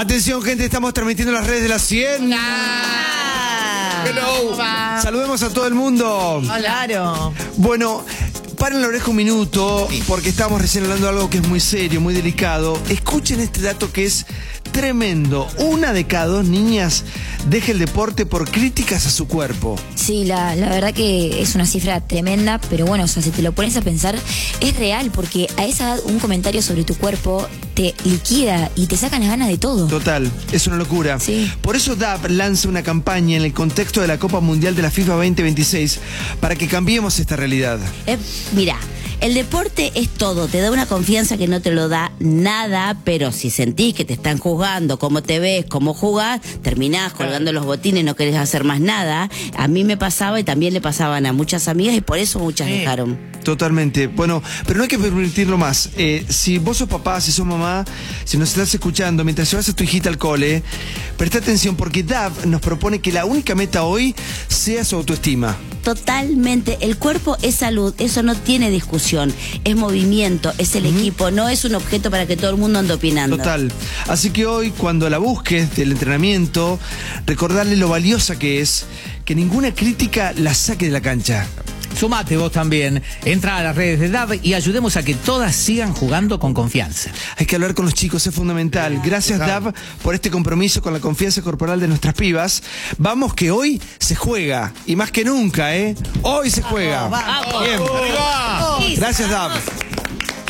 Atención, gente, estamos transmitiendo las redes de la 100. Hello. Saludemos a todo el mundo. Claro. Bueno, paren la oreja un minuto, porque estamos recién hablando de algo que es muy serio, muy delicado. Escuchen este dato que es tremendo. 1 de cada 2 niñas deja el deporte por críticas a su cuerpo. Sí, la verdad que es una cifra tremenda, pero bueno, o sea, si te lo pones a pensar, es real, porque a esa edad un comentario sobre tu cuerpo te liquida y te sacan las ganas de todo. Total, es una locura. Sí. Por eso DAP lanza una campaña en el contexto de la Copa Mundial de la FIFA 2026 para que cambiemos esta realidad. Mira, el deporte es todo, te da una confianza que no te lo da nada, pero si sentís que te están juzgando, cómo te ves, cómo jugás, terminás colgando los botines, no querés hacer más nada. A mí me pasaba y también le pasaban a muchas amigas y por eso muchas dejaron. Totalmente. Bueno, pero no hay que permitirlo más. Si vos sos papá, si sos mamá, si nos estás escuchando, mientras llevas a tu hijita al cole, presta atención porque DAP nos propone que la única meta hoy sea su autoestima. Totalmente, el cuerpo es salud, eso no tiene discusión, es movimiento, es el equipo, no es un objeto para que todo el mundo ande opinando. Total, así que hoy cuando la busques del entrenamiento, recordarle lo valiosa que es, que ninguna crítica la saque de la cancha. Sumate vos también, entra a las redes de DAP y ayudemos a que todas sigan jugando con confianza. Hay que hablar con los chicos, es fundamental. Gracias DAP por este compromiso con la confianza corporal de nuestras pibas. Vamos que hoy se juega, y más que nunca, hoy se juega. Vamos. Bien. Vamos. Gracias DAP.